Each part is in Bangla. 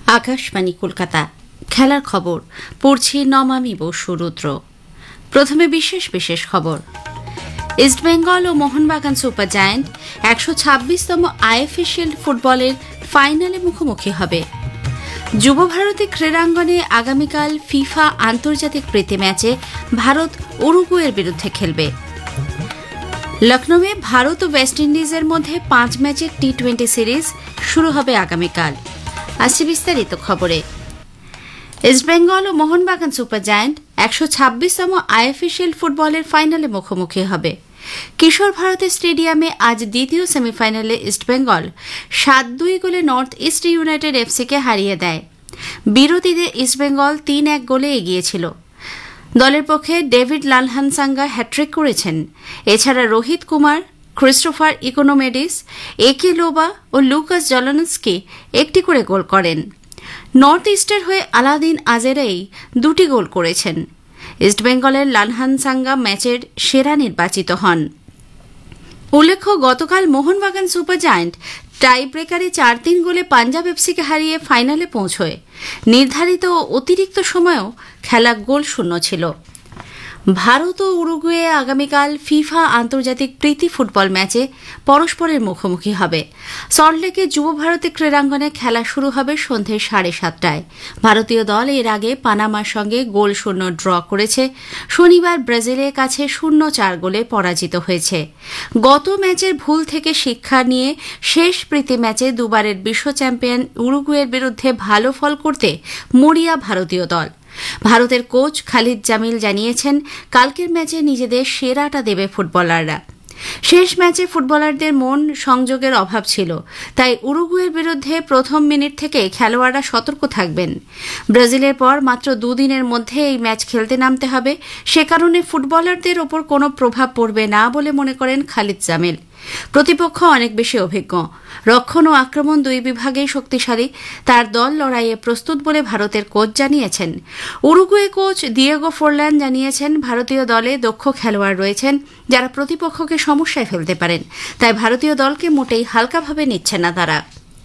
আকাশবাণী কলকাতা খেলার খবর পড়ছি নমামি বসু রুদ্র। প্রথমে বিশেষ বিশেষ খবর। ইস্টবেঙ্গল ও Mohun Bagan super giant ১২৬তম IFA shield ফুটবলের ফাইনালে মুখোমুখি হবে। যুব ভারতী ক্রীড়াঙ্গনে আগামীকাল ফিফা আন্তর্জাতিক প্রীতি ম্যাচে ভারত উরুগুয়ের বিরুদ্ধে খেলবে। লখনৌয়ে ভারত ও ওয়েস্ট ইন্ডিজের মধ্যে ৫ ম্যাচের টি-20 সিরিজ শুরু হবে আগামীকাল। আসছে বিস্তারিত খবরে। ইস্টবেঙ্গল ও Mohun Bagan super giant ১২৬তম IFA shield ফুটবলের ফাইনালে মুখোমুখি হবে। কিশোর ভারতী স্টেডিয়ামে আজ দ্বিতীয় সেমিফাইনালে ইস্টবেঙ্গল ৭-২ গোলে নর্থ ইস্ট ইউনাইটেড এফসিকে হারিয়ে দেয়। বিরতিতে ইস্টবেঙ্গল ৩-১ গোলে এগিয়েছিল। দলের পক্ষে ডেভিড লালহানসাঙ্গা হ্যাট্রিক করেছেন। এছাড়া রোহিত কুমার, ক্রিস্টোফার ইকোনোমেডিস, একে লোবা ও লুকাস জলনস্কি একটি করে গোল করেন। নর্থ ইস্টের হয়ে আলাদিন আজেরাই ২টি গোল করেছেন। ইস্টবেঙ্গলের লালহানসাঙ্গা ম্যাচের সেরা নির্বাচিত হন। উল্লেখ্য, গতকাল মোহনবাগান সুপার জায়ান্ট টাই ব্রেকারে ৪-৩ গোলে পাঞ্জাব এফসিকে হারিয়ে ফাইনালে পৌঁছয়। নির্ধারিত ও অতিরিক্ত সময়েও খেলা গোলশূন্য ছিল। ভারত ও উরুগুয়ে আগামীকাল ফিফা আন্তর্জাতিক প্রীতি ফুটবল ম্যাচে পরস্পরের মুখোমুখি হবে। সল্টলেকে যুব ভারতী ক্রীড়াঙ্গনে খেলা শুরু হবে সন্ধ্যে ৭:৩০টায়। ভারতীয় দল এর আগে পানামার সঙ্গে গোলশূন্য ড্র করেছে। শনিবার ব্রাজিলের কাছে ০-৪ গোলে পরাজিত হয়েছে। গত ম্যাচের ভুল থেকে শিক্ষা নিয়ে শেষ প্রীতি ম্যাচে দুবারের বিশ্ব চ্যাম্পিয়ন উরুগুয়ের বিরুদ্ধে ভালো ফল করতে মরিয়া ভারতীয় দল। ভারতের কোচ খালিদ জামিল জানিয়েছেন, কালকের ম্যাচে নিজেদের সেরাটা দেবে ফুটবলাররা। শেষ ম্যাচে ফুটবলারদের মন সংযোগের অভাব ছিল, তাই উরুগুয়ের বিরুদ্ধে প্রথম মিনিট থেকে খেলোয়াড়রা সতর্ক থাকবেন। ব্রাজিলের পর মাত্র দুদিনের মধ্যে এই ম্যাচ খেলতে নামতে হবে, সে কারণে ফুটবলারদের ওপর কোনো প্রভাব পড়বে না বলে মনে করেন খালিদ জামিল। প্রতিপক্ষ অনেক বেশি অভিজ্ঞ, রক্ষণ ও আক্রমণ দুই বিভাগেই শক্তিশালী। তার দল লড়াইয়ে প্রস্তুত বলে ভারতের কোচ জানিয়েছেন। উরুগুয়ে কোচ দিয়েগো ফোরলান জানিয়েছেন, ভারতীয় দলে দক্ষ খেলোয়াড় রয়েছেন যারা প্রতিপক্ষকে সমস্যায় ফেলতে পারেন, তাই ভারতীয় দলকে মোটেই হালকাভাবে নিচ্ছে না তারা।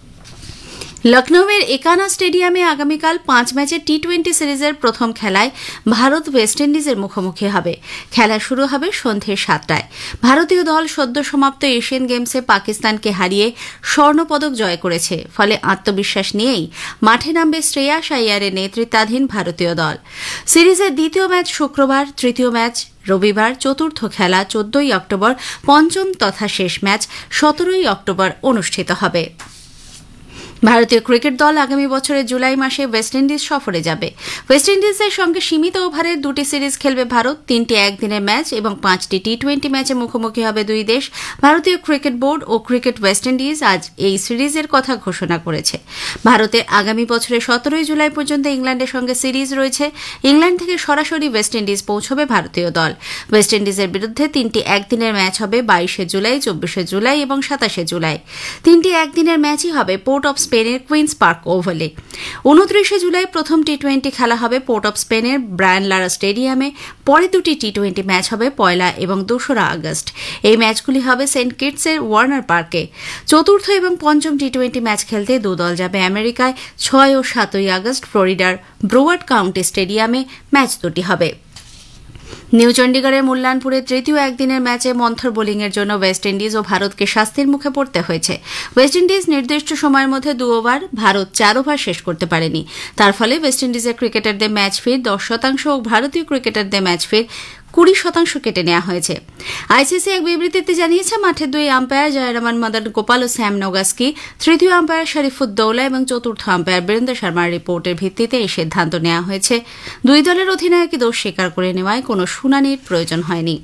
লখনৌয়ের একানা স্টেডিয়ামে আগামীকাল ৫ ম্যাচের টি-২০ সিরিজের প্রথম খেলায় ভারত ওয়েস্ট ইন্ডিজের মুখোমুখি হবে। খেলা শুরু হবে সন্ধ্যে ৭টায়। ভারতীয় দল সদ্য সমাপ্ত এশিয়ান গেমসে পাকিস্তানকে হারিয়ে স্বর্ণপদক জয় করেছে, ফলে আত্মবিশ্বাস নিয়েই মাঠে নামবে শ্রেয়াস আইয়ারের নেতৃত্বাধীন ভারতীয় দল। সিরিজের দ্বিতীয় ম্যাচ শুক্রবার, তৃতীয় ম্যাচ রবিবার, চতুর্থ খেলা ১৪ই অক্টোবর, পঞ্চম তথা শেষ ম্যাচ ১৭ই অক্টোবর অনুষ্ঠিত হবে। ভারতীয় ক্রিকেট দল আগামী বছরের জুলাই মাসে ওয়েস্ট ইন্ডিজ সফরে যাবে। ওয়েস্ট ইন্ডিজের সঙ্গে সীমিত ওভারের ২টি সিরিজ খেলবে ভারত। ৩টি একদিনের ম্যাচ এবং ৫টি টি-২০ ম্যাচে মুখোমুখি হবে দুই দেশ। ভারতীয় ক্রিকেট বোর্ড ও ক্রিকেট ওয়েস্ট ইন্ডিজ আজ এই সিরিজের কথা ঘোষণা করেছে। ভারতের আগামী বছরের ১৭ই জুলাই পর্যন্ত ইংল্যান্ডের সঙ্গে সিরিজ রয়েছে। ইংল্যান্ড থেকে সরাসরি ওয়েস্ট ইন্ডিজ পৌঁছবে ভারতীয় দল। ওয়েস্ট ইন্ডিজের বিরুদ্ধে ৩টি একদিনের ম্যাচ হবে ২২শে জুলাই, ২৪শে জুলাই এবং ২৭শে জুলাই। ৩টি একদিনের ম্যাচই হবে পোর্ট অব স্পেনের কুইন্স পার্ক ওভালে। ২৯শে জুলাই প্রথম টি-২০ খেলা হবে পোর্ট অব স্পেনের ব্রায়ান লারা স্টেডিয়ামে। পরে দুটি টি-২০ ম্যাচ হবে ১ এবং ২রা আগস্ট। এই ম্যাচগুলি হবে সেন্ট কিটসের ওয়ার্নার পার্কে। চতুর্থ এবং পঞ্চম টি-২০ ম্যাচ খেলতে দুদল যাবে আমেরিকায়। ৬ ও ৭ই আগস্ট ফ্লোরিডার ব্রোয়ার্ড কাউন্টি স্টেডিয়ামে ম্যাচ দুটি হবে। নিউ চণ্ডীগড়ের মুল্লানপুরে তৃতীয় একদিনের ম্যাচে মন্থর বোলিংয়ের জন্য ওয়েস্ট ইন্ডিজ ও ভারতকে শাস্তির মুখে পড়তে হয়েছে। ওয়েস্ট ইন্ডিজ নির্দিষ্ট সময়ের মধ্যে ২ ওভার, ভারত ৪ ওভার শেষ করতে পারেনি। তার ফলে ওয়েস্ট ইন্ডিজের ক্রিকেটারদের ম্যাচ ফির ১০% ও ভারতীয় ক্রিকেটারদের ম্যাচ ফির ২০% কেটে নেওয়া হয়েছে। আইসিসি এক বিবৃতিতে জানিয়েছে, মাঠের দুই আম্পায়ার জয়রামান মদন গোপাল ও স্যাম নগাস্কি, তৃতীয় আম্পায়ার শরীফুদ্দৌলা এবং চতুর্থ আম্পায়ার বীরেন্দ্র শর্মার রিপোর্টের ভিত্তিতে এই সিদ্ধান্ত নেওয়া হয়েছে। দুই দলের অধিনায়কই দোষ স্বীকার করে নেওয়ায় কোনো শুনানির প্রয়োজন হয়নি।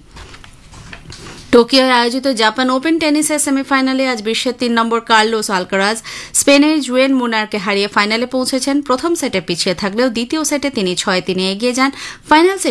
টোকিওয় আয়োজিত জাপান ওপেন টেনিসের সেমিফাইনালে আজ বিশ্বের ৩ নম্বর কার্লোস আলকারাজ স্পেনের জুয়েন মুনারকে হারিয়ে ফাইনালে পৌঁছেছেন। প্রথম সেটে পিছিয়ে থাকলেও দ্বিতীয় সেটে তিনি ৬-৩ এগিয়ে যান। ফাইনাল